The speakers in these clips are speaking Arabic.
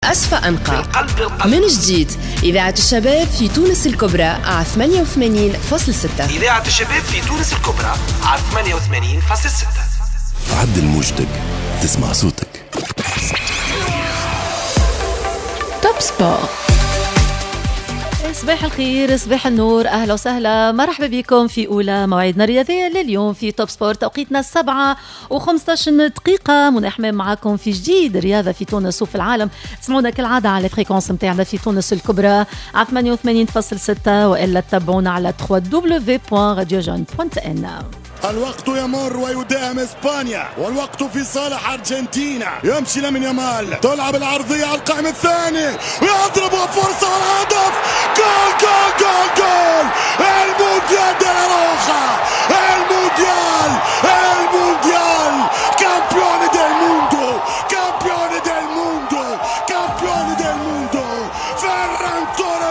أسفى أنقى من جديد إذاعة الشباب في تونس الكبرى على 88.6. إذاعة الشباب في تونس الكبرى على 88.6. عدل موجتك تسمع صوتك. توب سبور. صباح الخير، صباح النور، أهلا وسهلا، مرحبا بكم في أولى موعدنا الرياضية لليوم في توب سبور. توقيتنا 7:15 منى حمام معاكم في جديد رياضة في تونس وفي العالم. تسمعونا كالعادة على الفريكونس متاعنا في تونس الكبرى على 88.6، وإلا تتابعونا على www.radiojeune.n. الوقت يمر ويداهم اسبانيا، والوقت في صالح ارجنتينا. يمشي لامين يامال، تلعب العرضيه على القائم الثاني ويضرب فرصه والهدف. جول جول جول جول! المونديال دي لا روخا، المونديال كامبيون ديل موندو، كامبيون ديل موندو، كامبيون ديل موندو. فيران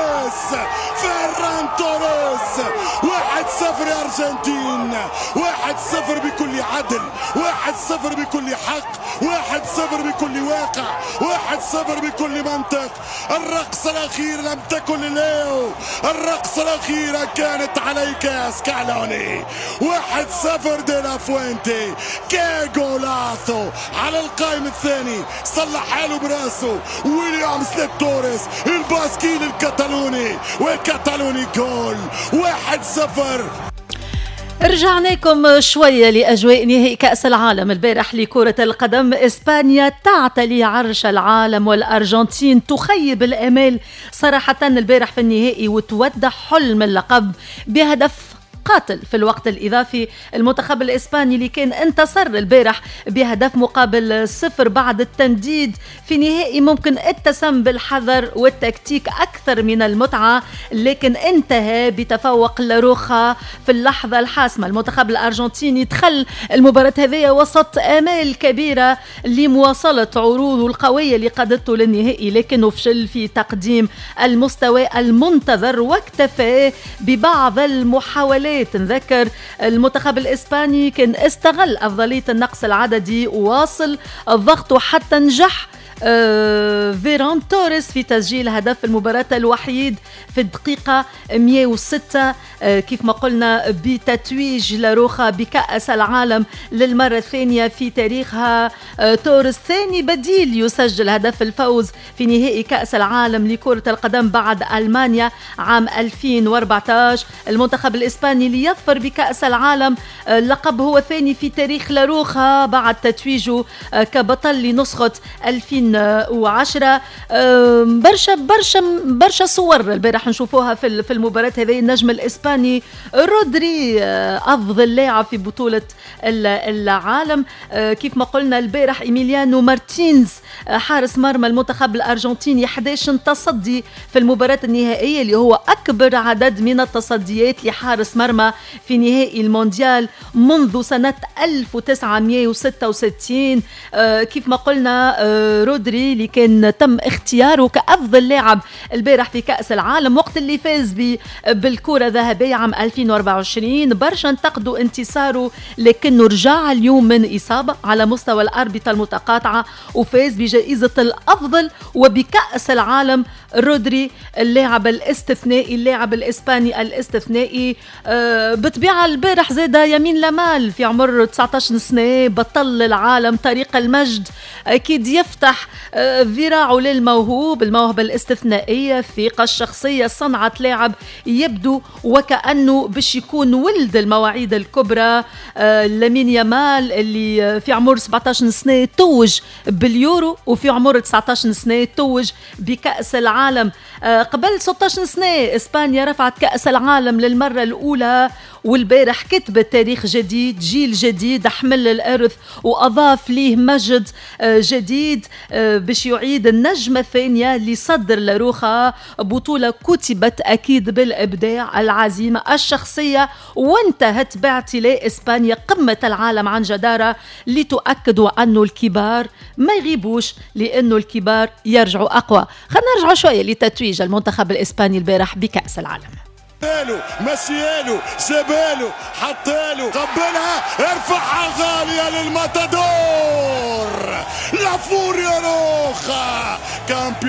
توريس 1-0 يا أرجنتين، 1-0 بكل عدل، 1-0 بكل حق، 1-0 بكل واقع، 1-0 بكل منطق. الرقصة الأخيرة لم تكن لليو، الرقصة الأخيرة كانت عليك يا سكالوني. 1-0 دي لا فوينتي، كي جولاثو على القائم الثاني، صلح حاله براسه ويليامز لتوريس الباسكين الكتالوني، والكتالوني جول 1-0. رجعناكم شوية لأجواء نهائي كأس العالم البارح لكرة القدم. إسبانيا تعتلي عرش العالم والأرجنتين تخيب الأمال صراحة البارح في النهائي، وتودع حلم اللقب بهدف قاتل في الوقت الإضافي. المنتخب الإسباني اللي كان انتصر البارح بهدف مقابل 0 بعد التمديد في نهائي ممكن اتسم بالحذر والتكتيك أكثر من المتعة، لكن انتهى بتفوق لاروخا في اللحظة الحاسمة. المنتخب الأرجنتيني دخل المباراة هذه وسط آمال كبيرة لمواصلة عروضه القوية اللي قادته للنهائي، لكنه فشل في تقديم المستوى المنتظر واكتفى ببعض المحاولات. نذكر المنتخب الإسباني كان استغل أفضلية النقص العددي وواصل ضغطه حتى نجح فيران توريس في تسجيل هدف المباراة الوحيد في الدقيقة 106 كيف ما قلنا بتتويج لاروخا بكأس العالم للمرة الثانية في تاريخها. توريس ثاني بديل يسجل هدف الفوز في نهائي كأس العالم لكرة القدم بعد ألمانيا عام 2014. المنتخب الإسباني ليظفر بكأس العالم، اللقب هو ثاني في تاريخ لاروخا بعد تتويجه كبطل لنسخة 2010. برشا صور البارح نشوفوها في المباراة هذه. النجم الإسباني رودري أفضل لاعب في بطولة العالم. كيف ما قلنا البارح إيميليانو مارتينز حارس مرمى المنتخب الأرجنتيني 11 تصدي في المباراة النهائية، اللي هو أكبر عدد من التصديات لحارس مرمى في نهائي المونديال منذ سنة 1966. كيف ما قلنا رودري اللي كان تم اختياره كأفضل لاعب البارح في كأس العالم وقت اللي فاز بالكرة الذهبية عام 2024. برشا انتقدوا انتصاره، لكنه رجع اليوم من إصابة على مستوى الأربطة المتقاطعة وفاز بجائزة الأفضل وبكأس العالم. رودري اللاعب الاستثنائي، اللاعب الإسباني الاستثنائي. بطبيعة البارح زاد يمين لامال في عمر 19 سنة بطل العالم طريق المجد، أكيد يفتح ذراعه للموهوب. الموهبة الاستثنائية، الثقة الشخصية صنعت لاعب يبدو وكأنه باش يكون ولد المواعيد الكبرى. لامين يامال اللي في عمر 17 سنة توج باليورو، وفي عمر 19 سنة توج بكأس العالم. قبل 16 سنة إسبانيا رفعت كأس العالم للمرة الأولى، والبارح كتبت تاريخ جديد، جيل جديد حمل الإرث وأضاف ليه مجد جديد باش يعيد النجمة الثانية لصدر لاروخا. بطولة كتبت أكيد بالإبداع، العزيمة الشخصية، وانتهت باعتلاء إسبانيا قمة العالم عن جدارة، لتؤكدوا أنه الكبار ما يغيبوش، لأنه الكبار يرجعوا أقوى. خلينا نرجع شوية لتتويج المنتخب الإسباني البارح بكأس العالم. مشياله جاباله حطاله قبلها ارفعها غالية للماتادور لا فوريا روخا